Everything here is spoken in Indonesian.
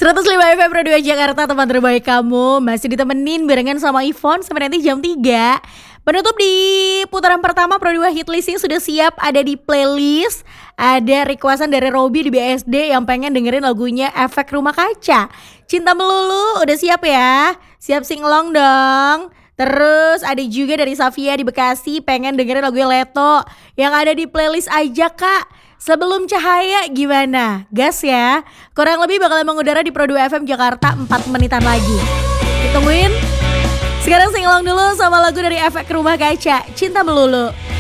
105 FM Pro 2 Jakarta, teman terbaik kamu. Masih ditemenin barengan sama Ivon sampai nanti jam 3. Penutup di putaran pertama Pro 2 Hitlist sudah siap ada di playlist. Ada requestan dari Robby di BSD yang pengen dengerin lagunya Efek Rumah Kaca. Cinta Melulu udah siap ya? Siap singlong dong. Terus ada juga dari Safia di Bekasi pengen dengerin lagu Leto yang ada di playlist aja kak. Sebelum Cahaya gimana? Gas ya. Kurang lebih bakal mengudara di Pro 2 FM Jakarta 4 menitan lagi. Ditungguin. Sekarang singlong dulu sama lagu dari Efek Rumah Kaca, Cinta Melulu.